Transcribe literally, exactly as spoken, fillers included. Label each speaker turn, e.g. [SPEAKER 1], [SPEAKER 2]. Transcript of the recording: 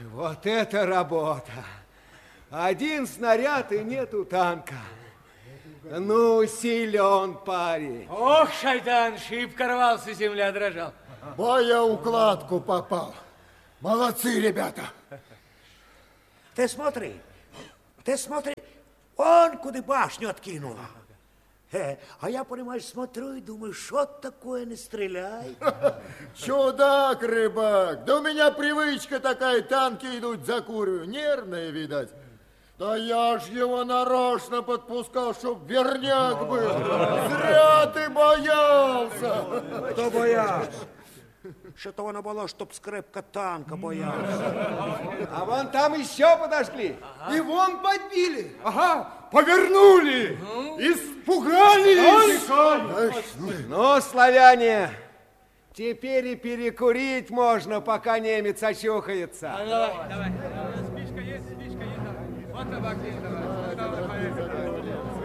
[SPEAKER 1] Вот это работа. Один снаряд и нету танка. Ну, силен парень.
[SPEAKER 2] Ох, шайтан, шибко рвался, земля дрожал.
[SPEAKER 3] Боя укладку попал. Молодцы, ребята.
[SPEAKER 4] Ты смотри, ты смотри, он куда башню откинул. Э, а я, понимаешь, смотрю и думаю, что такое, не стреляй.
[SPEAKER 3] Чудак, рыбак. Да у меня привычка такая, танки идут за курью. Нервная, видать. Да я ж его нарочно подпускал, чтоб верняк был. Зря ты боялся.
[SPEAKER 4] Кто боялся? Что-то воно было, чтоб скрепка танка боялся.
[SPEAKER 1] А вон там еще подошли.
[SPEAKER 5] Ага. И вон подбили. Ага, повернули. Испугались.
[SPEAKER 1] Ну, славяне, теперь и перекурить можно, пока немец очухается.
[SPEAKER 2] А, давай, давай. Спичка есть, спичка есть. Вот табак есть, давай.